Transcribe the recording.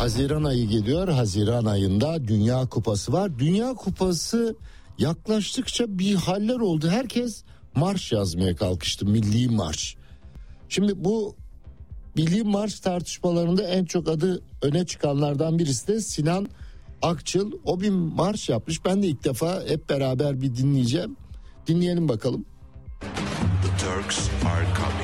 Haziran ayı geliyor. Haziran ayında Dünya Kupası var. Dünya Kupası yaklaştıkça bir haller oldu. Herkes marş yazmaya kalkıştı. Milli marş. Şimdi bu milli marş tartışmalarında en çok adı öne çıkanlardan birisi de Sinan Akçıl. O bir marş yapmış. Ben de ilk defa hep beraber bir dinleyeceğim. Dinleyelim bakalım. The Turks are coming.